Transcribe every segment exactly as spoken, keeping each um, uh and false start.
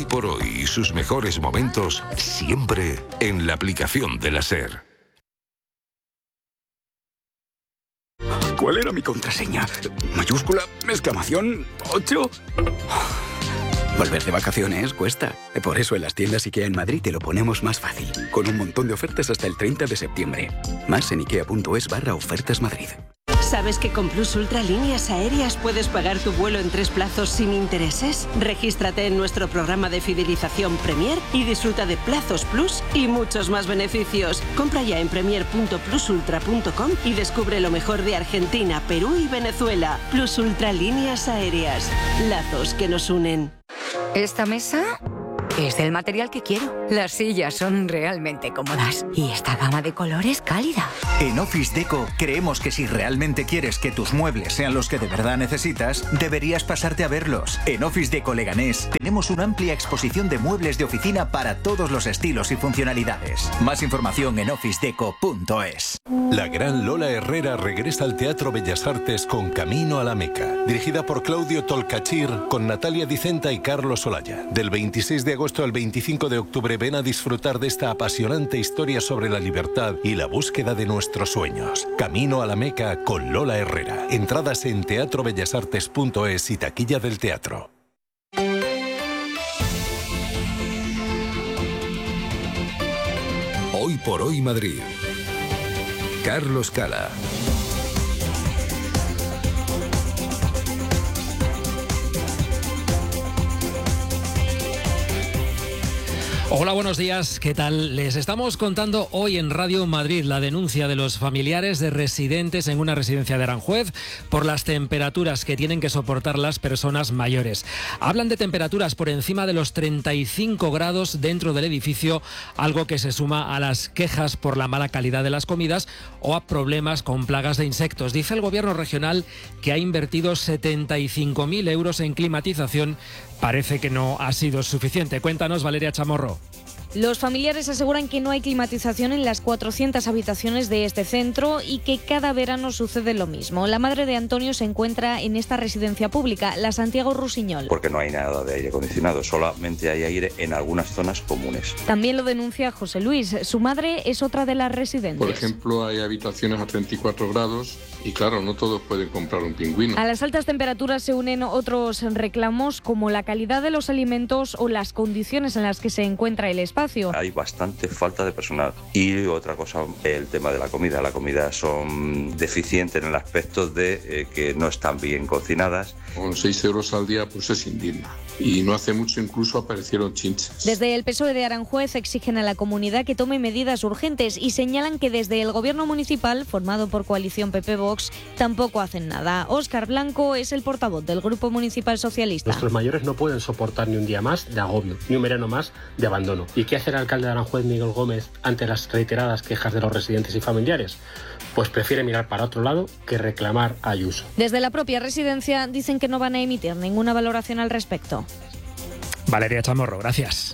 por hoy y sus mejores momentos siempre en la aplicación de la SER. ¿Cuál era mi contraseña? ¿Mayúscula? ¿Exclamación? ¿ocho? Volver de vacaciones cuesta. Por eso en las tiendas IKEA en Madrid te lo ponemos más fácil. Con un montón de ofertas hasta el treinta de septiembre. Más en ikea.es barra ofertas Madrid. ¿Sabes que con Plus Ultra Líneas Aéreas puedes pagar tu vuelo en tres plazos sin intereses? Regístrate en nuestro programa de fidelización Premier y disfruta de plazos Plus y muchos más beneficios. Compra ya en premier punto plus ultra punto com y descubre lo mejor de Argentina, Perú y Venezuela. Plus Ultra Líneas Aéreas. Lazos que nos unen. Esta mesa es del material que quiero. Las sillas son realmente cómodas y esta gama de colores cálida. En Office Deco creemos que si realmente quieres que tus muebles sean los que de verdad necesitas, deberías pasarte a verlos. En Office Deco Leganés tenemos una amplia exposición de muebles de oficina para todos los estilos y funcionalidades. Más información en office deco punto es. La gran Lola Herrera regresa al Teatro Bellas Artes con Camino a la Meca, dirigida por Claudio Tolcachir, con Natalia Dicenta y Carlos Olaya. Del veintiséis de agosto al veinticinco de octubre ven a disfrutar de esta apasionante historia sobre la libertad y la búsqueda de nuestros sueños. Camino a la Meca con Lola Herrera. Entradas en teatro bellas artes punto es y taquilla del teatro. Hoy por hoy Madrid. Carlos Cala. Hola, buenos días, ¿qué tal? Les estamos contando hoy en Radio Madrid la denuncia de los familiares de residentes en una residencia de Aranjuez por las temperaturas que tienen que soportar las personas mayores. Hablan de temperaturas por encima de los treinta y cinco grados dentro del edificio, algo que se suma a las quejas por la mala calidad de las comidas o a problemas con plagas de insectos. Dice el gobierno regional que ha invertido setenta y cinco mil euros en climatización. Parece que no ha sido suficiente. Cuéntanos, Valeria Chamorro. Los familiares aseguran que no hay climatización en las cuatrocientas habitaciones de este centro y que cada verano sucede lo mismo. La madre de Antonio se encuentra en esta residencia pública, la Santiago Rusiñol. Porque no hay nada de aire acondicionado, solamente hay aire en algunas zonas comunes. También lo denuncia José Luis. Su madre es otra de las residentes. Por ejemplo, hay habitaciones a treinta y cuatro grados y claro, no todos pueden comprar un pingüino. A las altas temperaturas se unen otros reclamos como la calidad de los alimentos o las condiciones en las que se encuentra el espacio. Hay bastante falta de personal. Y otra cosa, el tema de la comida. La comida son deficientes en el aspecto de eh, que no están bien cocinadas. Con seis euros al día pues es indigna. Y no hace mucho incluso aparecieron chinches. Desde el P S O E de Aranjuez exigen a la comunidad que tome medidas urgentes y señalan que desde el gobierno municipal, formado por coalición P P Vox, tampoco hacen nada. Óscar Blanco es el portavoz del Grupo Municipal Socialista. Nuestros mayores no pueden soportar ni un día más de agobio, ni un verano más de abandono. ¿Y qué hace el alcalde de Aranjuez, Miguel Gómez, ante las reiteradas quejas de los residentes y familiares? Pues prefiere mirar para otro lado que reclamar a Ayuso. Desde la propia residencia dicen que no van a emitir ninguna valoración al respecto. Valeria Chamorro, gracias.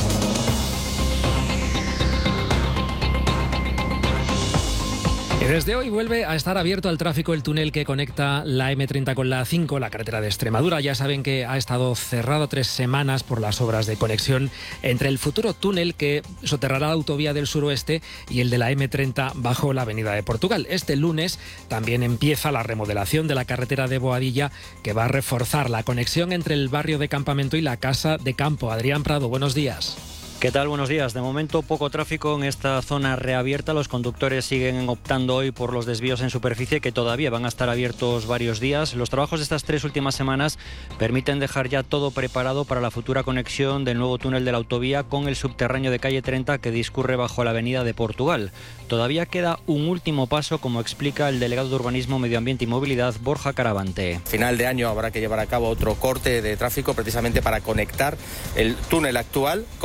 Y desde hoy vuelve a estar abierto al tráfico el túnel que conecta la eme treinta con la A cinco, la carretera de Extremadura. Ya saben que ha estado cerrado tres semanas por las obras de conexión entre el futuro túnel que soterrará la autovía del suroeste y el de la eme treinta bajo la avenida de Portugal. Este lunes también empieza la remodelación de la carretera de Boadilla, que va a reforzar la conexión entre el barrio de Campamento y la Casa de Campo. Adrián Prado, buenos días. ¿Qué tal? Buenos días. De momento poco tráfico en esta zona reabierta. Los conductores siguen optando hoy por los desvíos en superficie que todavía van a estar abiertos varios días. Los trabajos de estas tres últimas semanas permiten dejar ya todo preparado para la futura conexión del nuevo túnel de la autovía con el subterráneo de calle treinta que discurre bajo la avenida de Portugal. Todavía queda un último paso, como explica el delegado de Urbanismo, Medio Ambiente y Movilidad, Borja Caravante. Final de año habrá que llevar a cabo otro corte de tráfico precisamente para conectar el túnel actual con la obra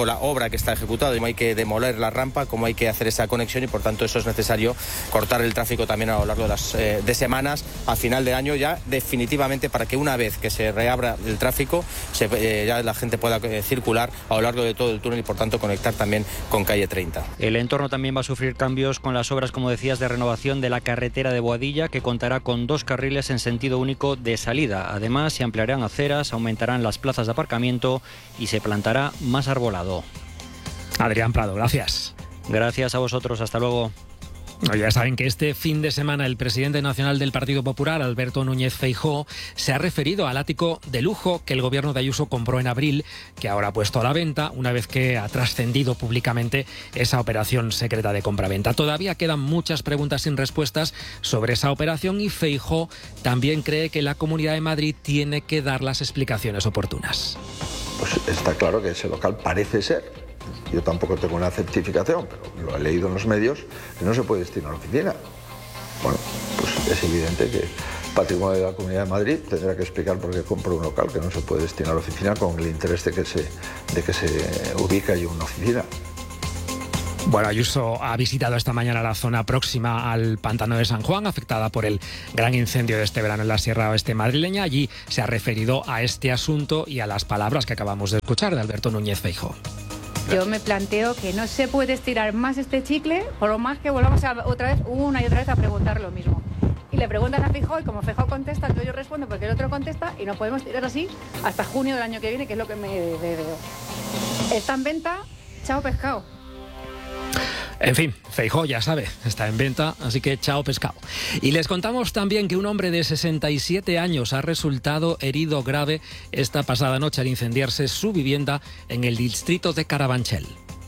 que está ejecutado, como hay que demoler la rampa, como hay que hacer esa conexión y por tanto eso es necesario cortar el tráfico también a lo largo de las eh, de semanas, a final de año ya definitivamente, para que una vez que se reabra el tráfico se, eh, ya la gente pueda eh, circular a lo largo de todo el túnel y por tanto conectar también con calle treinta. El entorno también va a sufrir cambios con las obras, como decías, de renovación de la carretera de Boadilla, que contará con dos carriles en sentido único de salida. Además, se ampliarán aceras, aumentarán las plazas de aparcamiento y se plantará más arbolado. Adrián Prado, gracias. Gracias a vosotros, hasta luego. Ya saben que este fin de semana el presidente nacional del Partido Popular, Alberto Núñez Feijóo, se ha referido al ático de lujo que el gobierno de Ayuso compró en abril, que ahora ha puesto a la venta, una vez que ha trascendido públicamente esa operación secreta de compraventa. Todavía quedan muchas preguntas sin respuestas sobre esa operación y Feijóo también cree que la Comunidad de Madrid tiene que dar las explicaciones oportunas. Pues está claro que ese local parece ser, yo tampoco tengo una certificación, pero lo he leído en los medios, que no se puede destinar a la oficina. Bueno, pues es evidente que el patrimonio de la Comunidad de Madrid tendrá que explicar por qué compra un local que no se puede destinar a la oficina con el interés de que se, de que se ubique ahí una oficina. Bueno, Ayuso ha visitado esta mañana la zona próxima al pantano de San Juan, afectada por el gran incendio de este verano en la Sierra Oeste madrileña. Allí se ha referido a este asunto y a las palabras que acabamos de escuchar de Alberto Núñez Feijóo. Yo me planteo que no se puede estirar más este chicle, por lo más que volvamos a, otra vez, una y otra vez a preguntar lo mismo. Y le preguntan a Feijóo y como Feijóo contesta, entonces yo respondo porque el otro contesta y no podemos tirar así hasta junio del año que viene, que es lo que me veo. Está en venta, chao pescado. En fin, Feijóo ya sabe, está en venta, así que chao pescado. Y les contamos también que un hombre de sesenta y siete años ha resultado herido grave esta pasada noche al incendiarse su vivienda en el distrito de Carabanchel.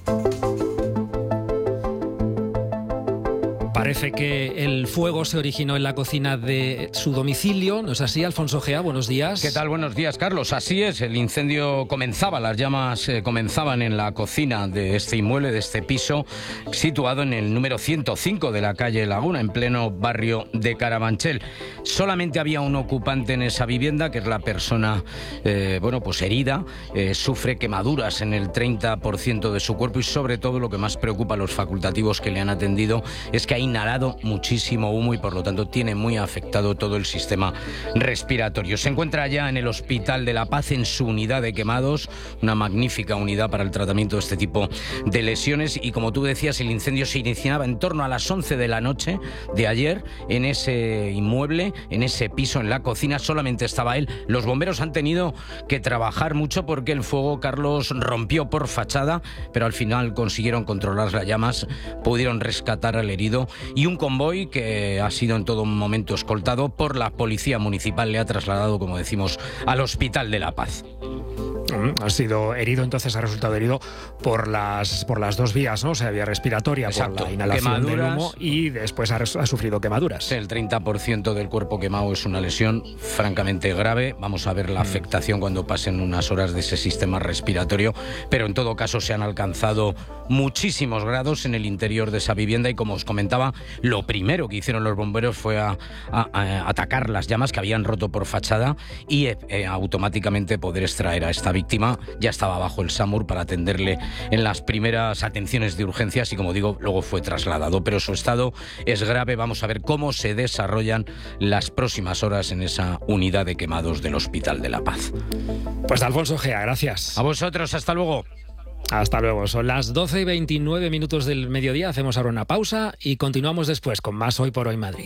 Parece que el fuego se originó en la cocina de su domicilio, ¿no es así, Alfonso Gea? Buenos días. ¿Qué tal? Buenos días, Carlos. Así es, el incendio comenzaba, las llamas eh, comenzaban en la cocina de este inmueble, de este piso, situado en el número ciento cinco de la calle Laguna, en pleno barrio de Carabanchel. Solamente había un ocupante en esa vivienda, que es la persona, eh, bueno, pues herida, eh, sufre quemaduras en el treinta por ciento de su cuerpo y sobre todo lo que más preocupa a los facultativos que le han atendido es que ha inhalado muchísimo humo y por lo tanto tiene muy afectado todo el sistema respiratorio. Se encuentra ya en el Hospital de la Paz en su unidad de quemados, una magnífica unidad para el tratamiento de este tipo de lesiones y como tú decías, el incendio se iniciaba en torno a las once de la noche de ayer en ese inmueble, en ese piso, en la cocina, solamente estaba él. Los bomberos han tenido que trabajar mucho porque el fuego, Carlos, rompió por fachada, pero al final consiguieron controlar las llamas, pudieron rescatar al herido y un convoy que ha sido en todo momento escoltado por la Policía Municipal le ha trasladado, como decimos, al Hospital de la Paz. Ha sido herido, entonces ha resultado herido por las por las dos vías, ¿no? O sea, vía respiratoria. Exacto. Por la inhalación quemaduras, del humo y después ha, ha sufrido quemaduras. El treinta por ciento del cuerpo quemado es una lesión francamente grave. Vamos a ver la mm. afectación cuando pasen unas horas de ese sistema respiratorio, pero en todo caso se han alcanzado muchísimos grados en el interior de esa vivienda y como os comentaba, lo primero que hicieron los bomberos fue a, a, a atacar las llamas que habían roto por fachada y eh, automáticamente poder extraer a esta víctima. Ya estaba bajo el SAMUR para atenderle en las primeras atenciones de urgencias y como digo, luego fue trasladado, pero su estado es grave. Vamos a ver cómo se desarrollan las próximas horas en esa unidad de quemados del Hospital de la Paz. Pues Alfonso Gea, gracias. A vosotros, hasta luego. Hasta luego, son las doce y veintinueve minutos del mediodía, hacemos ahora una pausa y continuamos después con más Hoy por Hoy Madrid.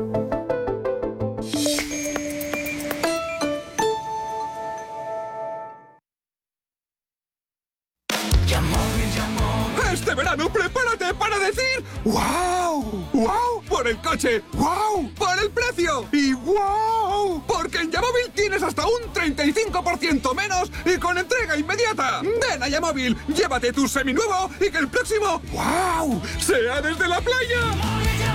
Este verano prepárate para decir ¡wow! ¡Wow! Por el coche, ¡wow! Por el precio y ¡wow! Porque en Yamóvil tienes hasta un treinta y cinco por ciento menos y con entrega inmediata. Ven a Yamóvil, llévate tu seminuevo y que el próximo ¡wow! sea desde la playa.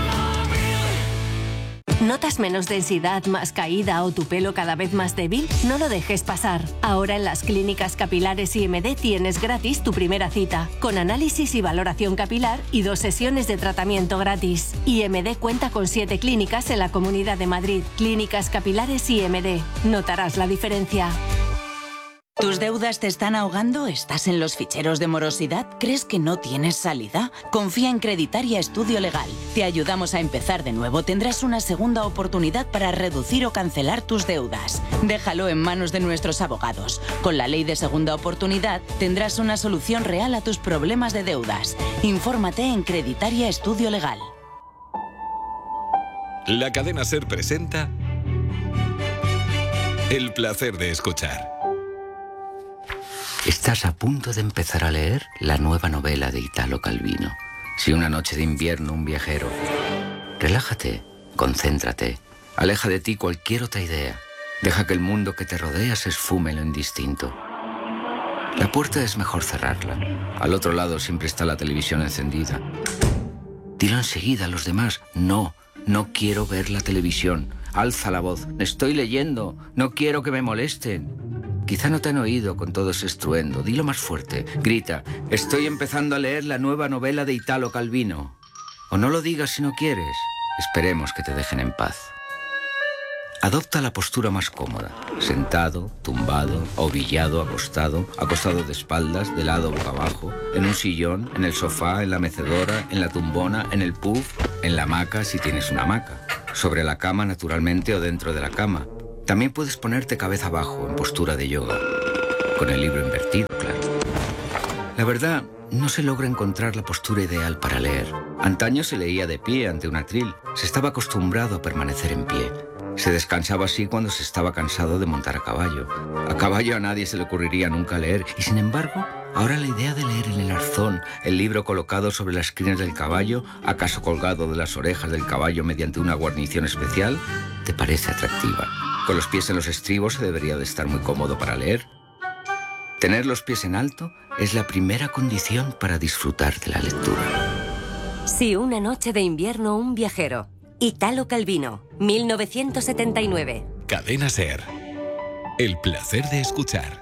¿Notas menos densidad, más caída o tu pelo cada vez más débil? No lo dejes pasar. Ahora en las clínicas capilares I M D tienes gratis tu primera cita, con análisis y valoración capilar y dos sesiones de tratamiento gratis. I M D cuenta con siete clínicas en la Comunidad de Madrid. Clínicas capilares I M D. Notarás la diferencia. ¿Tus deudas te están ahogando? ¿Estás en los ficheros de morosidad? ¿Crees que no tienes salida? Confía en Creditaria Estudio Legal. Te ayudamos a empezar de nuevo. Tendrás una segunda oportunidad para reducir o cancelar tus deudas. Déjalo en manos de nuestros abogados. Con la ley de segunda oportunidad tendrás una solución real a tus problemas de deudas. Infórmate en Creditaria Estudio Legal. La cadena SER presenta El placer de escuchar. Estás a punto de empezar a leer la nueva novela de Italo Calvino. Si una noche de invierno un viajero. Relájate, concéntrate, aleja de ti cualquier otra idea. Deja que el mundo que te rodea se esfume en lo indistinto. La puerta es mejor cerrarla. Al otro lado siempre está la televisión encendida. Dilo enseguida a los demás. No, no quiero ver la televisión. Alza la voz. Estoy leyendo. No quiero que me molesten. Quizá no te han oído con todo ese estruendo. Dilo más fuerte. Grita. Estoy empezando a leer la nueva novela de Italo Calvino. O no lo digas si no quieres. Esperemos que te dejen en paz. Adopta la postura más cómoda. Sentado, tumbado, ovillado, acostado, acostado de espaldas, de lado boca abajo, en un sillón, en el sofá, en la mecedora, en la tumbona, en el puff, en la hamaca si tienes una hamaca. Sobre la cama naturalmente o dentro de la cama. También puedes ponerte cabeza abajo en postura de yoga. Con el libro invertido, claro. La verdad, no se logra encontrar la postura ideal para leer. Antaño se leía de pie ante un atril. Se estaba acostumbrado a permanecer en pie. Se descansaba así cuando se estaba cansado de montar a caballo. A caballo a nadie se le ocurriría nunca leer. Y sin embargo, ahora la idea de leer en el arzón, el libro colocado sobre las crines del caballo, acaso colgado de las orejas del caballo mediante una guarnición especial, te parece atractiva. Con los pies en los estribos se debería de estar muy cómodo para leer. Tener los pies en alto es la primera condición para disfrutar de la lectura. Si una noche de invierno un viajero. Italo Calvino, mil novecientos setenta y nueve. Cadena SER. El placer de escuchar.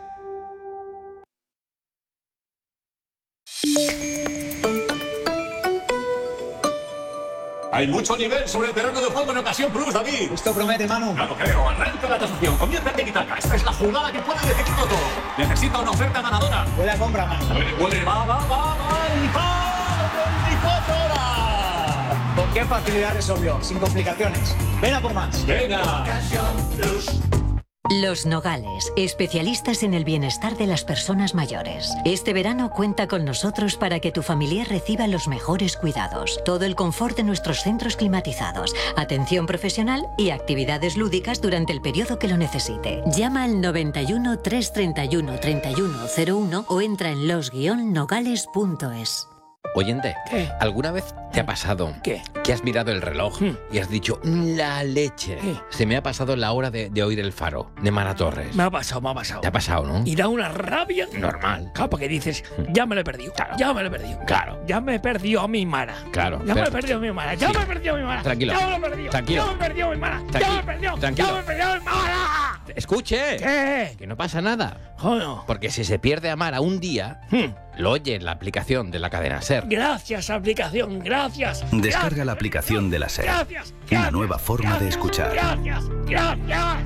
Hay mucho nivel sobre el terreno de juego en Ocasión Plus, David. Esto promete, Manu. No lo creo. Arranca la tasación. Comienza el tiki-taka. Esta es la jugada que puede decidirlo todo. Necesita una oferta ganadora. Buena compra, Manu. Puede, puede. Va, va, va, va. El veinticuatro horas. ¿Con qué facilidad resolvió? Sin complicaciones. Ven a por más. Venga. Ocasión Plus. Los Nogales, especialistas en el bienestar de las personas mayores. Este verano cuenta con nosotros para que tu familiar reciba los mejores cuidados, todo el confort de nuestros centros climatizados, atención profesional y actividades lúdicas durante el periodo que lo necesite. Llama al noventa y uno, trescientos treinta y uno, treinta y uno cero uno o entra en los guion nogales punto es. Oyente, ¿qué? ¿Alguna vez te ha pasado ¿Qué? que has mirado el reloj ¿Mm? y has dicho, la leche? ¿Qué? Se me ha pasado la hora de, de oír el faro, de Mara Torres. Me ha pasado, me ha pasado. ¿Te ha pasado, no? Y da una rabia. Normal. Claro, porque dices, ya me lo he perdido. Claro. Ya me lo he perdido. Claro. Ya me he perdido a mi Mara. Claro. Ya pero... me he perdido a mi Mara. Ya sí. me he perdido a mi Mara. Tranquilo. Ya me lo he perdido. Tranquilo. Ya me he perdido a mi Mara. Tranquilo. Ya me he perdido. Tranquilo. Ya me he perdido a mi Mara. Escuche. ¿Qué? Que no pasa nada. Oh, no. Porque si se pierde a Mara un día, hmm. lo oye en la aplicación de la cadena SER. Gracias, aplicación. Gracias. Descarga gracias. la aplicación de la SER. Gracias. Una gracias, nueva forma gracias, de escuchar. Gracias. Gracias.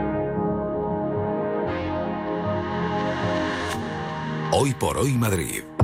Hoy por hoy Madrid.